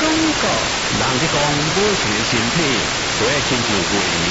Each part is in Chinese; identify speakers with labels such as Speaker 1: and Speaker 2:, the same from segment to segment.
Speaker 1: 告，人哋讲保持身体，所以亲像月娘。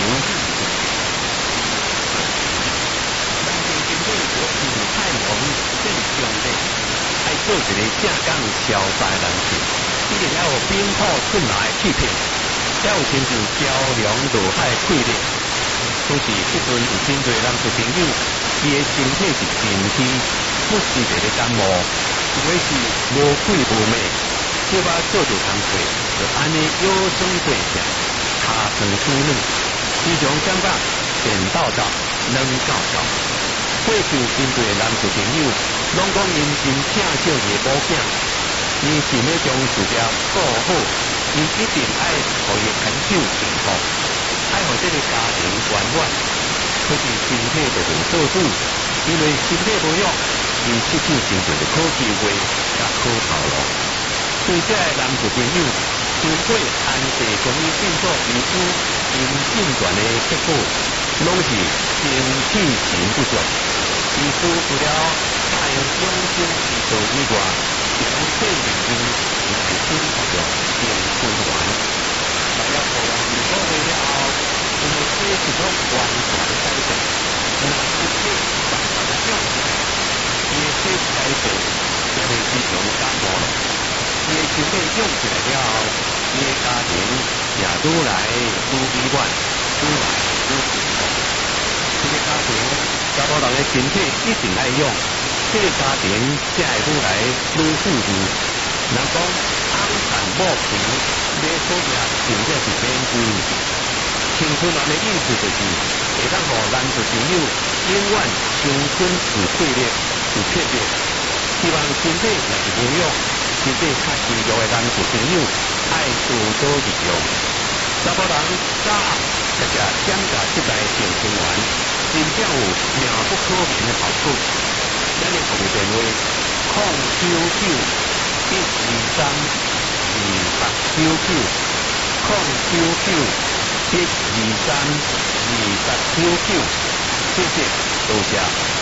Speaker 1: 咱嘅身体就像太阳正常的，爱做一个正港消灾人士，一定要有冰火春来的气魄，要有亲像桥梁渡海的气力。可是即阵有真侪人做朋友，伊的身体是真虚，不时就咧感冒，有的是无气无脉，嘴巴做着通过，就安尼腰酸背痛，骹酸腿软，时常感觉电抖抖、软到到。过去真侪人做朋友，拢讲因真疼惜伊的某囝，伊想要将事业做好，伊一定爱互伊牵手幸福，爱互这个家庭圆满。可是身体就无做主，因为身体无用，伊失去真侪的好机会、甲好头路。对这个人做朋友，如果安地将伊变作医师，因诊断的结果，拢是精气神不足。医师除了大用养生之道以外，强健人因乃新服用健身丸。大家服用2个月了后，因为这是种完全的改变，若身体慢慢的养起来，伊的身体改变就会时常感冒了。伊的身体养起来了后，伊的家庭也愈来愈美满，愈来愈幸福。这个家庭，查某人的身体一定爱用，这个家庭才会愈来愈富裕。人讲翁产某皮，买草叶真正是免贵。青春丸的意思就是会当互男女朋友永远青春有气力、有魄力。希望身体若是无用，身体较虚弱的男女朋友爱多多利用。查甫人早暗食减价这类健身丸，真正有妙不可言的效果。咱的服务电话099-123-2899，099-123-2899，谢谢，多谢。